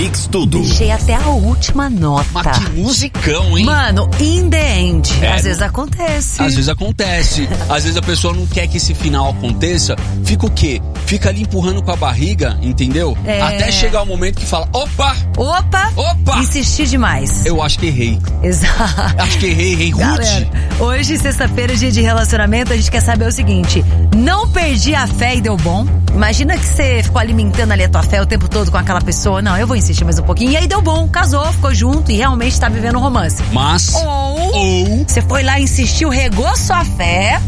Mix Tudo. Deixei até a última nota. Mas que musicão, hein? Mano, in the end. Às vezes acontece. Às vezes acontece. Às vezes a pessoa não quer que esse final aconteça. Fica o quê? Fica ali empurrando com a barriga, entendeu? Até chegar o momento que fala, opa! Insisti demais. Eu acho que errei. Exato. Acho que errei. Galera, hoje, sexta-feira, dia de relacionamento, a gente quer saber o seguinte: não perdi a fé e deu bom? Imagina que você ficou alimentando ali a tua fé o tempo todo com aquela pessoa. Não, eu vou insistir mais um pouquinho. E aí deu bom, casou, ficou junto e realmente tá vivendo um romance. Mas Ou você foi lá, insistiu, regou sua fé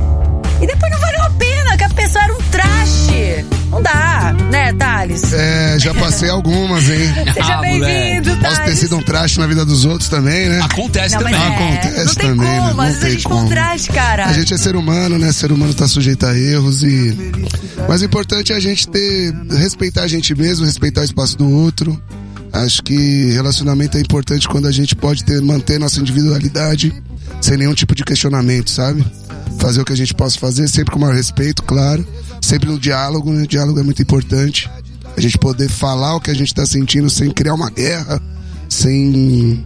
e depois não valeu a pena, que a pessoa era um traste. Não dá, né, Thales? Já passei algumas, hein? Seja bem-vindo, Thales. Posso ter sido um traste na vida dos outros também, né? Acontece também. Acontece não tem também, como, né? às vezes a gente foi um traste, cara. A gente é ser humano, né? Ser humano tá sujeito a erros mas o importante é a gente respeitar a gente mesmo, respeitar o espaço do outro. Acho que relacionamento é importante quando a gente pode manter nossa individualidade sem nenhum tipo de questionamento, sabe? Fazer o que a gente possa fazer, sempre com o maior respeito, claro. Sempre no diálogo, né? O diálogo é muito importante. A gente poder falar o que a gente tá sentindo sem criar uma guerra, sem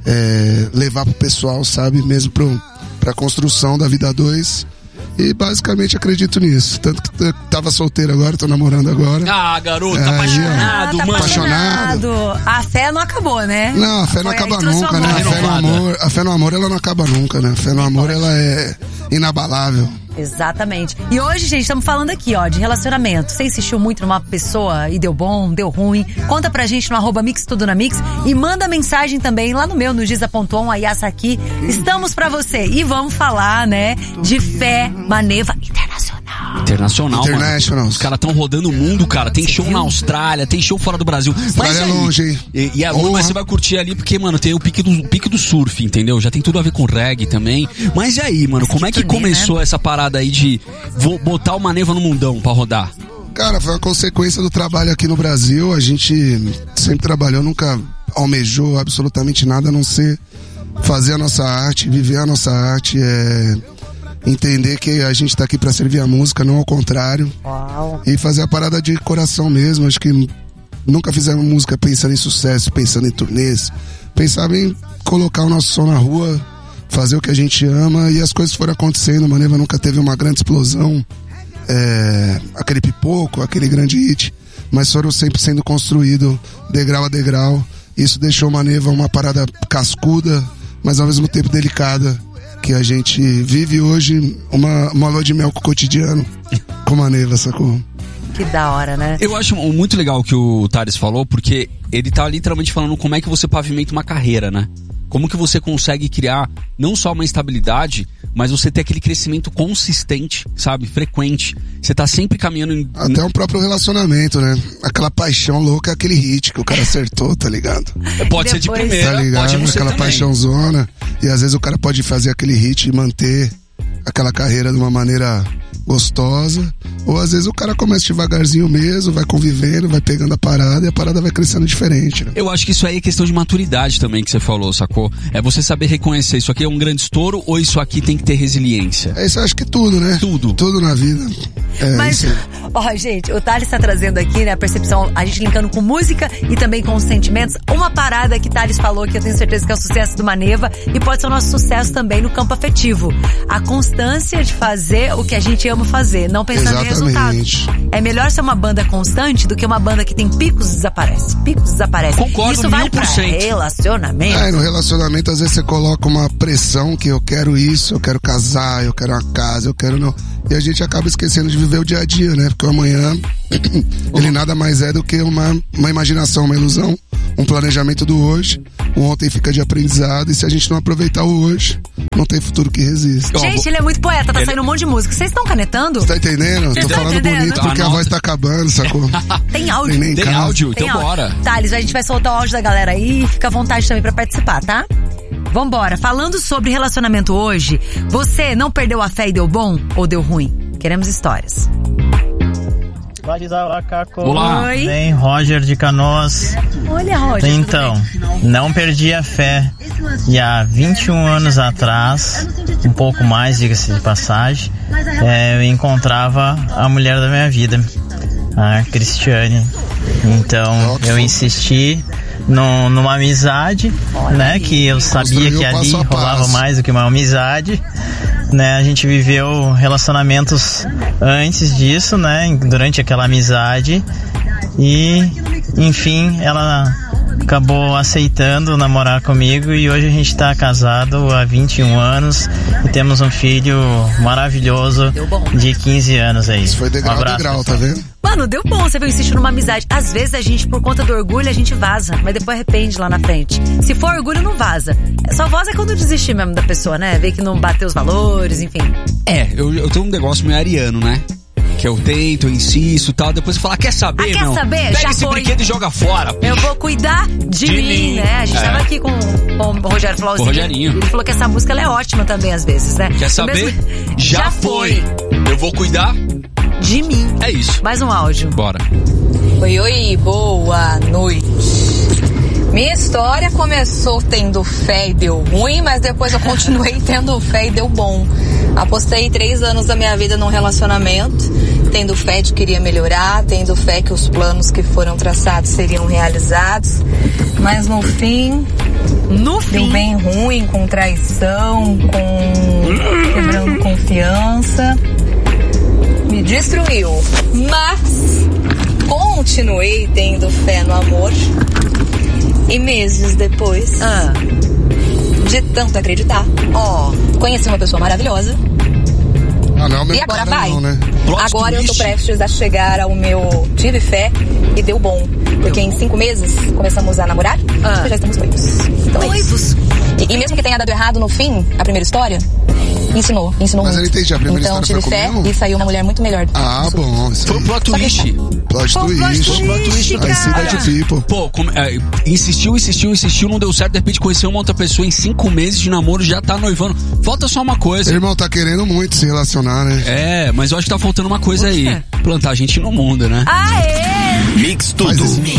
levar pro pessoal, sabe? Mesmo pra construção da vida a dois. E basicamente acredito nisso. Tanto que eu tava solteiro agora, tô namorando agora. Ah, garoto, apaixonado, tá mano. apaixonado. A fé não acabou, né? Não, a fé não acaba nunca, né? A fé no amor, ela não acaba nunca, né? A fé no amor, ela é inabalável. Exatamente. E hoje, gente, estamos falando aqui, ó, de relacionamento. Você insistiu muito numa pessoa e deu bom, deu ruim? Conta pra gente no @mixtudonamix e manda mensagem também lá no meu, no giza.on, a Yassa aqui. Estamos pra você. E vamos falar, né, de fé, maneva internacional, mano. Os caras estão rodando o mundo, cara. Tem show na Austrália, tem show fora do Brasil. Mas é longe, hein? E é longe, mas você vai curtir ali porque, mano, tem o pique do surf, entendeu? Já tem tudo a ver com reggae também. Mas e aí, mano, como é que começou essa parada aí de botar o Maneva no mundão pra rodar? Cara, foi uma consequência do trabalho aqui no Brasil. A gente sempre trabalhou, nunca almejou absolutamente nada a não ser fazer a nossa arte, viver a nossa arte, entender que a gente tá aqui pra servir a música, não ao contrário. Uau. E fazer a parada de coração mesmo. Acho que nunca fizemos música pensando em sucesso, pensando em turnês. Pensava em colocar o nosso som na rua, fazer o que a gente ama, e as coisas foram acontecendo. A Maneva nunca teve uma grande explosão, aquele pipoco, aquele grande hit, mas foram sempre sendo construído degrau a degrau. Isso deixou a Maneva uma parada cascuda, mas ao mesmo tempo delicada, que a gente vive hoje uma lua de mel com o cotidiano com Maneva, sacou? Que da hora, né? Eu acho muito legal o que o Thales falou, porque ele tá literalmente falando como é que você pavimenta uma carreira, né? Como que você consegue criar não só uma estabilidade, mas você ter aquele crescimento consistente, sabe? Frequente. Você tá sempre caminhando até o próprio relacionamento, né? Aquela paixão louca, aquele hit que o cara acertou, tá ligado? Pode ser de primeira, tá ligado? pode não ser aquela também. paixãozona. E às vezes o cara pode fazer aquele hit e manter aquela carreira de uma maneira gostosa, ou às vezes o cara começa devagarzinho mesmo, vai convivendo, vai pegando a parada e a parada vai crescendo diferente, né? Eu acho que isso aí é questão de maturidade também que você falou, sacou? É você saber reconhecer, isso aqui é um grande estouro ou isso aqui tem que ter resiliência? Isso eu acho que tudo, né? Tudo na vida. Mas, ó, gente, o Thales tá trazendo aqui, né, a percepção, a gente linkando com música e também com os sentimentos, uma parada que Thales falou que eu tenho certeza que é o sucesso do Maneva e pode ser o nosso sucesso também no campo afetivo. A constância de fazer o que a gente ama fazer, não pensando em resultado. É melhor ser uma banda constante do que uma banda que tem picos e desaparece. Concordo, isso vale pra 1000%. relacionamento. No relacionamento às vezes você coloca uma pressão que eu quero isso, eu quero casar, eu quero uma casa, eu quero não. E a gente acaba esquecendo de viver o dia a dia, né? Porque o amanhã ele nada mais é do que uma imaginação, uma ilusão, um planejamento do hoje. O ontem fica de aprendizado, e se a gente não aproveitar o hoje, não tem futuro que resista. Gente, ele é muito poeta, tá saindo um monte de música. Vocês estão canetando? Você tá entendendo? Tô falando bonito porque a voz tá acabando, sacou? Tem áudio. Tem áudio, então bora. Thales, a gente vai soltar o áudio da galera aí, fica à vontade também pra participar, tá? Vambora. Falando sobre relacionamento hoje, você não perdeu a fé e deu bom ou deu ruim? Queremos histórias. Olá. Oi. Bem, Roger de Canoas. Olha, Roger. Então, não perdi a fé. E há 21 anos atrás, um pouco mais, diga-se de passagem, eu encontrava a mulher da minha vida, a Cristiane. Então eu insisti numa amizade, né? Que eu sabia que ali rolava mais do que uma amizade, né? A gente viveu relacionamentos antes disso, né? Durante aquela amizade e, enfim, ela acabou aceitando namorar comigo e hoje a gente tá casado há 21 anos e temos um filho maravilhoso de 15 anos aí. Isso foi degrau a degrau, tá vendo? Mano, deu bom, você viu, insistir numa amizade. Às vezes a gente, por conta do orgulho, a gente vaza, mas depois arrepende lá na frente. Se for orgulho, não vaza. Só vaza quando desistir mesmo da pessoa, né? Ver que não bateu os valores, enfim. Eu tenho um negócio meio ariano, né? Que eu tento, eu insisto e tal, depois eu falo, quer saber, quer saber? Pega esse brinquedo e joga fora. Eu vou cuidar de mim, né? A gente tava aqui com o Rogério Flauzinho. O Rogerinho. Ele falou que essa música ela é ótima também, às vezes, né? Quer saber? Já foi. Eu vou cuidar de mim. É isso. Mais um áudio. Bora. Oi, boa noite. Minha história começou tendo fé e deu ruim, mas depois eu continuei tendo fé e deu bom. Apostei 3 anos da minha vida num relacionamento, tendo fé de que iria melhorar, tendo fé que os planos que foram traçados seriam realizados, mas no fim deu bem ruim, com traição, com quebrando confiança, me destruiu, mas continuei tendo fé no amor. E meses depois de tanto acreditar, conheci uma pessoa maravilhosa. E agora vai. Não, né? Agora eu tô prestes a chegar ao meu tive fé e deu bom. Porque em 5 meses começamos a namorar e já estamos noivos. Então noivos? E mesmo que tenha dado errado no fim, a primeira história ensinou Mas muito. eu entendi, a primeira então história tive foi fé comigo? e saiu uma mulher muito melhor. Bom. Foi um plot twist. Plot twist, cara. I see that people. Pô, insistiu, não deu certo, de repente conheceu uma outra pessoa em 5 meses de namoro, já tá noivando. Falta só uma coisa. Irmão, tá querendo muito se relacionar, né? Mas eu acho que tá faltando uma coisa aí. Plantar gente no mundo, né? Aê! Mix tudo.